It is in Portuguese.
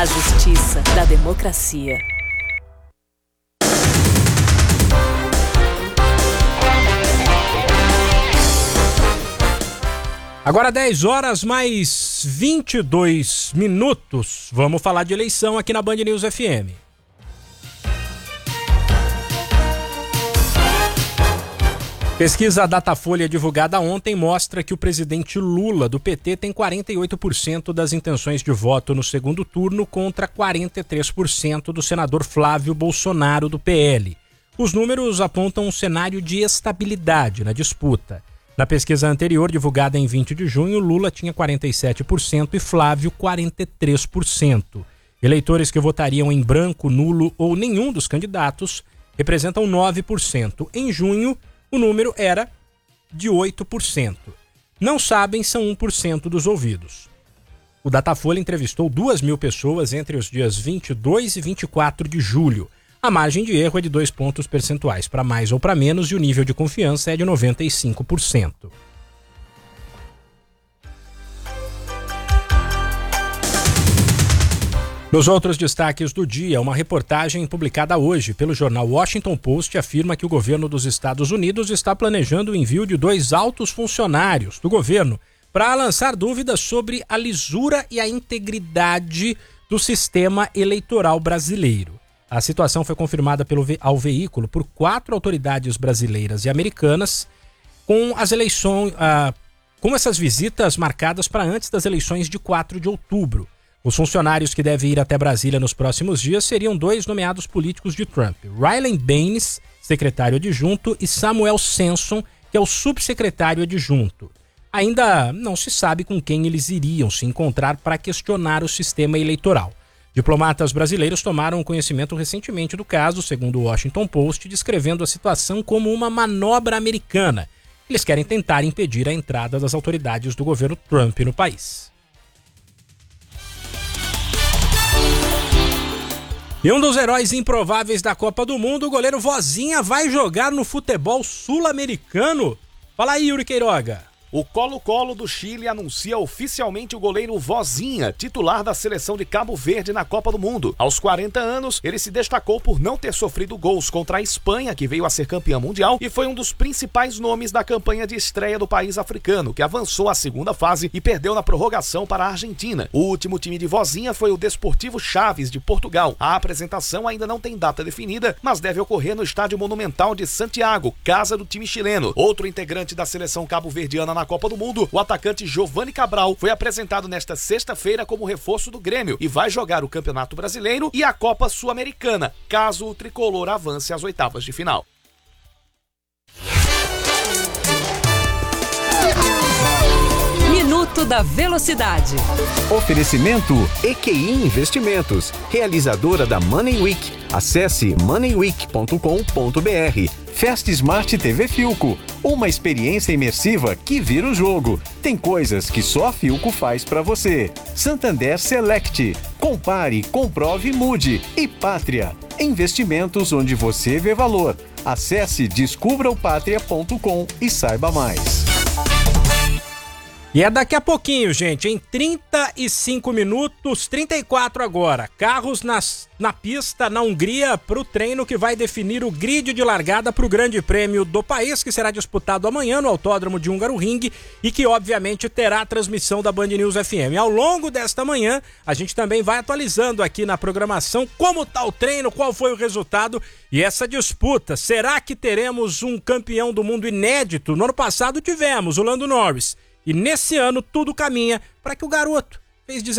A justiça da democracia. Agora 10 horas mais 22 minutos. Vamos falar de eleição aqui na Band News FM. Pesquisa Datafolha divulgada ontem mostra que o presidente Lula, do PT, tem 48% das intenções de voto no segundo turno contra 43% do senador Flávio Bolsonaro, do PL. Os números apontam um cenário de estabilidade na disputa. Na pesquisa anterior, divulgada em 20 de junho, Lula tinha 47% e Flávio 43%. Eleitores que votariam em branco, nulo ou nenhum dos candidatos representam 9%. Em junho, o número era de 8%. Não sabem são 1% dos ouvidos. O Datafolha entrevistou 2.000 pessoas entre os dias 22 e 24 de julho. A margem de erro é de 2 pontos percentuais, para mais ou para menos, e o nível de confiança é de 95%. Nos outros destaques do dia, uma reportagem publicada hoje pelo jornal Washington Post afirma que o governo dos Estados Unidos está planejando o envio de 2 altos funcionários do governo para lançar dúvidas sobre a lisura e a integridade do sistema eleitoral brasileiro. A situação foi confirmada ao veículo por 4 autoridades brasileiras e americanas, com as eleições, com essas visitas marcadas para antes das eleições de 4 de outubro. Os funcionários que devem ir até Brasília nos próximos dias seriam 2 nomeados políticos de Trump: Rylan Baines, secretário adjunto, e Samuel Senson, que é o subsecretário adjunto. Ainda não se sabe com quem eles iriam se encontrar para questionar o sistema eleitoral. Diplomatas brasileiros tomaram conhecimento recentemente do caso, segundo o Washington Post, descrevendo a situação como uma manobra americana. Eles querem tentar impedir a entrada das autoridades do governo Trump no país. E um dos heróis improváveis da Copa do Mundo, o goleiro Vozinha, vai jogar no futebol sul-americano? Fala aí, Yuri Queiroga. O Colo-Colo do Chile anuncia oficialmente o goleiro Vozinha, titular da seleção de Cabo Verde na Copa do Mundo. Aos 40 anos, ele se destacou por não ter sofrido gols contra a Espanha, que veio a ser campeã mundial, e foi um dos principais nomes da campanha de estreia do país africano, que avançou à segunda fase e perdeu na prorrogação para a Argentina. O último time de Vozinha foi o Desportivo Chaves, de Portugal. A apresentação ainda não tem data definida, mas deve ocorrer no Estádio Monumental de Santiago, casa do time chileno. Outro integrante da seleção cabo-verdiana na Copa do Mundo, o atacante Giovanni Cabral, foi apresentado nesta sexta-feira como reforço do Grêmio e vai jogar o Campeonato Brasileiro e a Copa Sul-Americana, caso o tricolor avance às oitavas de final. Minuto da Velocidade. Oferecimento EQI Investimentos, realizadora da Money Week. Acesse moneyweek.com.br. Fast Smart TV Philco, uma experiência imersiva que vira o jogo. Tem coisas que só a Philco faz pra você. Santander Select, compare, comprove, mude. E Pátria, investimentos onde você vê valor. Acesse descubraopatria.com e saiba mais. E é daqui a pouquinho, gente, em 35 minutos, 34 agora. Carros na pista na Hungria para o treino que vai definir o grid de largada para o Grande Prêmio do país, que será disputado amanhã no Autódromo de Hungaroring e que obviamente terá a transmissão da Band News FM. Ao longo desta manhã, a gente também vai atualizando aqui na programação como está o treino, qual foi o resultado e essa disputa. Será que teremos um campeão do mundo inédito? No ano passado tivemos o Lando Norris. E nesse ano tudo caminha para que o garoto fez